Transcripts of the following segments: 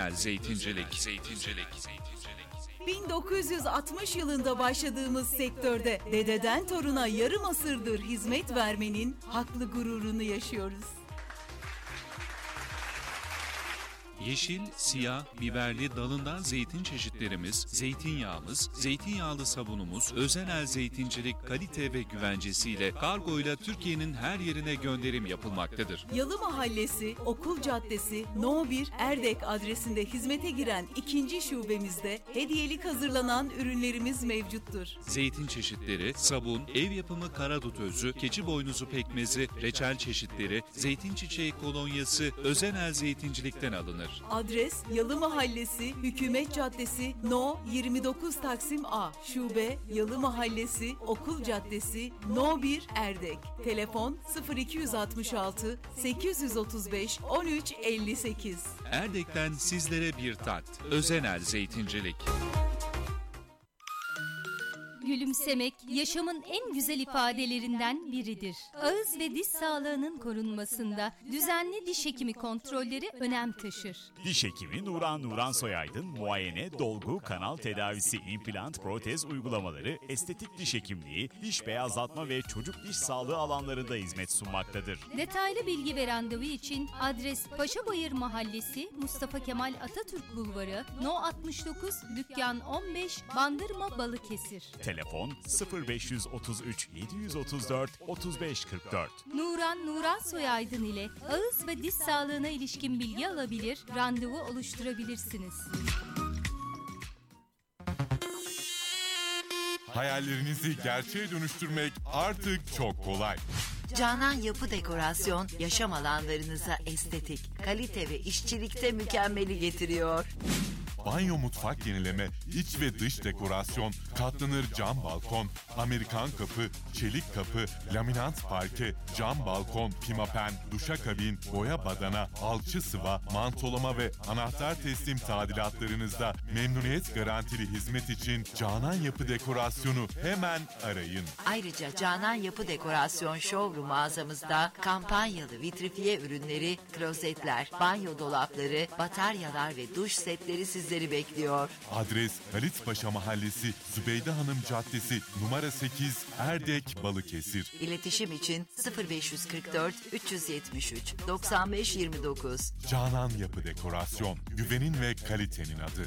Özenel Zeytincilik. 1960 yılında başladığımız sektörde dededen toruna yarım asırdır hizmet vermenin haklı gururunu yaşıyoruz. Yeşil, siyah, biberli dalından zeytin çeşitlerimiz, zeytinyağımız, zeytinyağlı sabunumuz, Özenel Zeytincilik kalite ve güvencesiyle kargoyla Türkiye'nin her yerine gönderim yapılmaktadır. Yalı Mahallesi, Okul Caddesi, No 1 Erdek adresinde hizmete giren ikinci şubemizde hediyelik hazırlanan ürünlerimiz mevcuttur. Zeytin çeşitleri, sabun, ev yapımı karadut özü, keçi boynuzu pekmezi, reçel çeşitleri, zeytin çiçeği kolonyası Özenel Zeytincilik'ten alınır. Adres Yalı Mahallesi, Hükümet Caddesi, No 29 Taksim A. Şube Yalı Mahallesi, Okul Caddesi, No 1 Erdek. Telefon 0266 835 1358. Erdek'ten sizlere bir tat. Özenel Zeytincilik. Gülümsemek, yaşamın en güzel ifadelerinden biridir. Ağız ve diş sağlığının korunmasında düzenli diş hekimi kontrolleri önem taşır. Diş hekimi Nuran Soyaydın, muayene, dolgu, kanal tedavisi, implant, protez uygulamaları, estetik diş hekimliği, diş beyazlatma ve çocuk diş sağlığı alanlarında hizmet sunmaktadır. Detaylı bilgi ve randevu için adres Paşabayır Mahallesi, Mustafa Kemal Atatürk Bulvarı, No 69, Dükkan 15, Bandırma, Balıkesir. Telefon 0533 734 3544. Nuran Soyaydın ile ağız ve diş sağlığına ilişkin bilgi alabilir, randevu oluşturabilirsiniz. Hayallerinizi gerçeğe dönüştürmek artık çok kolay. Canan Yapı Dekorasyon, yaşam alanlarınıza estetik, kalite ve işçilikte mükemmeli getiriyor. Banyo mutfak yenileme, iç ve dış dekorasyon, katlanır cam balkon, Amerikan kapı, çelik kapı, laminat parke, cam balkon, pimapen, duşakabin, boya badana, alçı sıva, mantolama ve anahtar teslim tadilatlarınızda memnuniyet garantili hizmet için Canan Yapı Dekorasyonu hemen arayın. Ayrıca Canan Yapı Dekorasyon Showroom mağazamızda kampanyalı vitrifiye ürünleri, klozetler, banyo dolapları, bataryalar ve duş setleri sizleri bekliyor. Adres Halitpaşa Mahallesi, Zübeyde Hanım Caddesi, numara 8, Erdek, Balıkesir. İletişim için 0544 373 95 29. Canan Yapı Dekorasyon, güvenin ve kalitenin adı.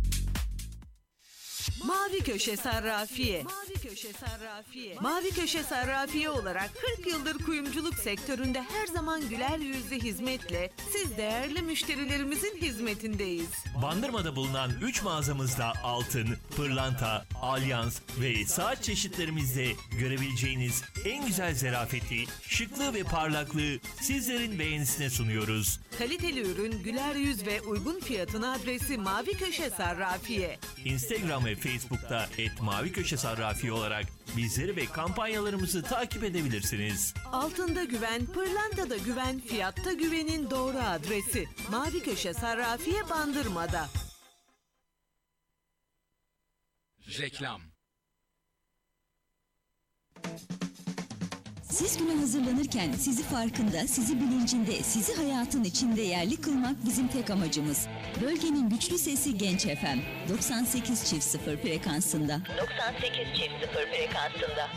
Mavi Köşe Sarrafiye. Mavi Köşe Sarrafiye olarak 40 yıldır kuyumculuk sektöründe her zaman güler yüzlü hizmetle siz değerli müşterilerimizin hizmetindeyiz. Bandırma'da bulunan 3 mağazamızda altın, pırlanta, alyans ve saat çeşitlerimizde görebileceğiniz en güzel zarafeti, şıklığı ve parlaklığı sizlerin beğenisine sunuyoruz. Kaliteli ürün, güler yüz ve uygun fiyatın adresi Mavi Köşe Sarrafiye. Instagram ve Facebook'ta @maviköşesarrafiye olarak bizleri ve kampanyalarımızı takip edebilirsiniz. Altında güven, pırlantada güven, fiyatta güvenin doğru adresi. Mavi Köşe Sarrafiye Bandırma'da. Reklam. Siz güne hazırlanırken sizi farkında, sizi bilincinde, sizi hayatın içinde yerli kılmak bizim tek amacımız. Bölgenin güçlü sesi Genç FM 98.0 frekansında.